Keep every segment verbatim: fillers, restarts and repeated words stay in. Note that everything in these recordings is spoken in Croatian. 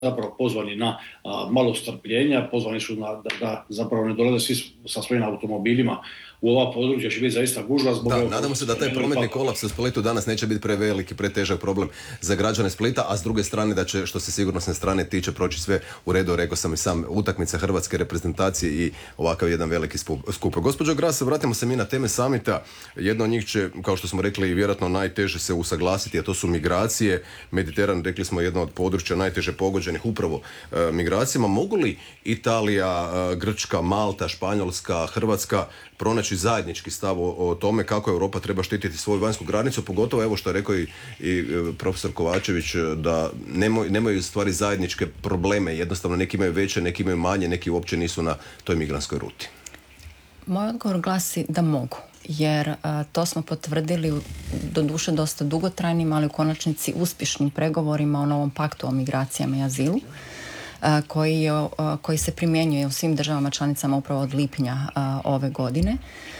zapravo pozvani na a, malo strpljenja, pozvani su na, da, da zapravo ne dolaze svi sa svojim automobilima u ova područja, će biti zaista gužva zbog... Da, nadamo se da taj prometni kolaps u Splitu danas neće biti preveliki, pretežak problem za građane Splita, a s druge strane da će, što se sigurnosne strane tiče, proći sve u redu. Rekao sam i sam, utakmica hrvatske reprezentacije i ovakav jedan veliki skup. Gospođo Gras, vratimo se mi na teme samita. Jedna od njih će, kao što smo rekli, vjerojatno najteže se usaglasiti, a to su migracije. Mediteran, rekli smo, jedno od područja najteže pogođenih upravo e, migracijama. Mogu li Italija, e, Grčka, Malta, Španjolska, Hrvatska pronaći zajednički stav o, o tome kako Europa treba štititi svoju vanjsku granicu, pogotovo evo što je rekao i, i profesor Kovačević, da nemoj, nemaju stvari zajedničke probleme, jednostavno neki imaju veće, neki imaju manje, neki uopće nisu na toj migrantskoj ruti. Moj odgovor glasi da mogu, jer a, to smo potvrdili doduše dosta dugotrajnim, ali u konačnici uspješnim pregovorima o novom paktu o migracijama i azilu, a, koji, je, a, koji se primjenjuje u svim državama članicama upravo od lipnja a, ove godine.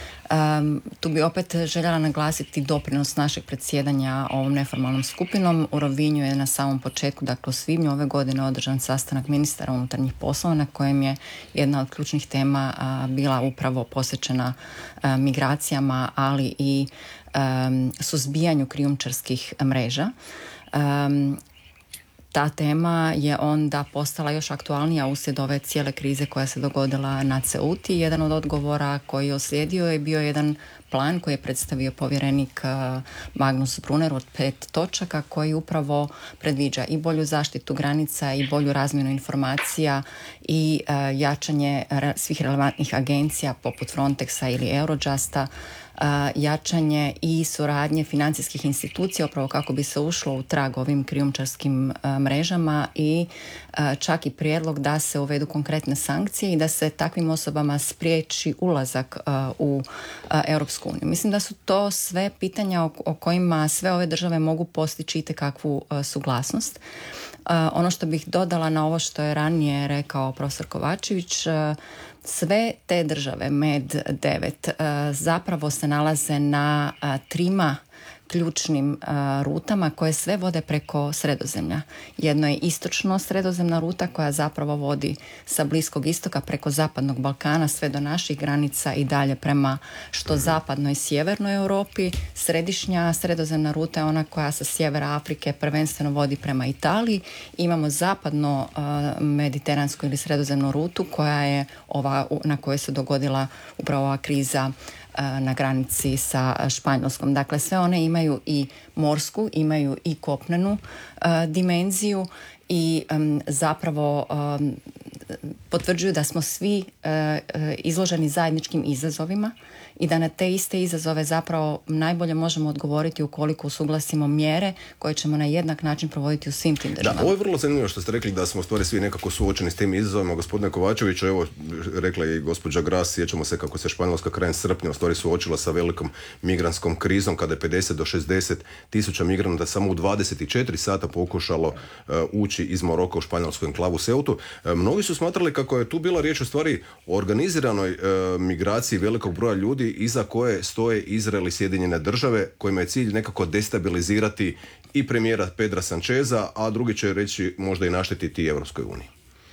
Um, tu bi opet željela naglasiti doprinos našeg predsjedanja ovom neformalnom skupinom. U Rovinju je na samom početku, dakle u svibnju ove godine, održan sastanak ministara unutarnjih poslova na kojem je jedna od ključnih tema a, bila upravo posvećena a, migracijama, ali i um, suzbijanju krijumčarskih mreža. Um, Ta tema je onda postala još aktualnija uslijed ove cijele krize koja se dogodila na Ceuti. Jedan od odgovora koji je uslijedio je bio jedan plan koji je predstavio povjerenik Magnus Brunner od pet točaka koji upravo predviđa i bolju zaštitu granica i bolju razmjenu informacija i jačanje svih relevantnih agencija poput Frontexa ili Eurojusta, jačanje i suradnje financijskih institucija upravo kako bi se ušlo u trag ovim krijumčarskim mrežama i čak i prijedlog da se uvedu konkretne sankcije i da se takvim osobama spriječi ulazak u Europsku uniju. Mislim da su to sve pitanja o kojima sve ove države mogu postići itekakvu suglasnost. Ono što bih dodala na ovo što je ranije rekao profesor Kovačević, sve te države, Med devet, zapravo se nalaze na trima ključnim uh, rutama koje sve vode preko Sredozemlja. Jedno je istočno sredozemna ruta koja zapravo vodi sa Bliskog istoka preko Zapadnog Balkana sve do naših granica i dalje prema što zapadnoj i sjevernoj Europi. Središnja sredozemna ruta je ona koja sa sjevera Afrike prvenstveno vodi prema Italiji. Imamo zapadno uh, mediteransku ili sredozemnu rutu koja je ova na kojoj se dogodila upravo ova kriza na granici sa Španjolskom. Dakle, sve one imaju i morsku, imaju i kopnenu uh, dimenziju i um, zapravo um, potvrđuju da smo svi uh, izloženi zajedničkim izazovima i da na te iste izazove zapravo najbolje možemo odgovoriti ukoliko usuglasimo mjere koje ćemo na jednak način provoditi u svim tim državama. Da, ovo je vrlo zanimljivo što ste rekli da smo u stvari svi nekako suočeni s tim izazovima. Gospodine Kovačeviću, evo rekla je i gospođa Gras, sjećamo se kako se Španjolska krajem srpnja u stvari suočila sa velikom migrantskom krizom kada je pedeset do šezdeset tisuća migranata samo u dvadeset četiri sata pokušalo uh, ući iz Maroka u španjolsku enklavu Ceutu. Uh, mnogi su smatrali kako je tu bila riječ u stvari o organiziranoj uh, migraciji velikog broja ljudi iza koje stoje Izrael i Sjedinjene države, kojima je cilj nekako destabilizirati i premijera Pedra Sancheza, a drugi će reći možda i naštetiti Europskoj uniji.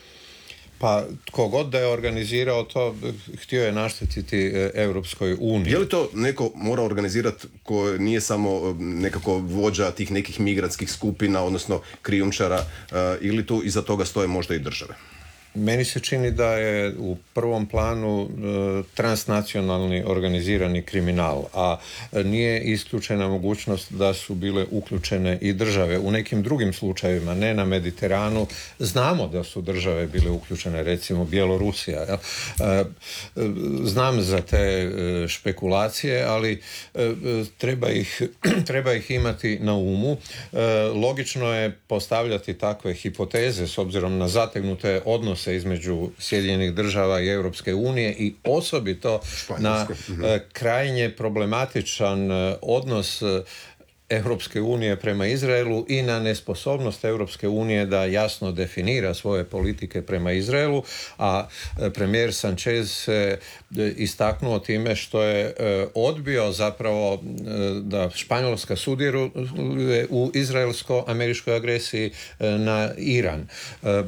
Pa tko god da je organizirao to, htio je naštetiti Europskoj uniji. Je li to neko mora organizirati ko nije samo nekako vođa tih nekih migrantskih skupina, odnosno krijumčara, ili tu iza toga stoje možda i države? Meni se čini da je u prvom planu e, transnacionalni organizirani kriminal, a nije isključena mogućnost da su bile uključene i države. U nekim drugim slučajevima, ne na Mediteranu, znamo da su države bile uključene, recimo Bjelorusija. Ja? E, znam za te e, špekulacije, ali e, treba ih, treba ih imati na umu. E, logično je postavljati takve hipoteze s obzirom na zategnute odnose između Sjedinjenih država i Europske unije i osobito na uh, krajnje problematičan uh, odnos uh, Europske unije prema Izraelu i na nesposobnost Europske unije da jasno definira svoje politike prema Izraelu, a premijer Sanchez se istaknuo time što je odbio zapravo da Španjolska sudjeluje u izraelsko-američkoj agresiji na Iran.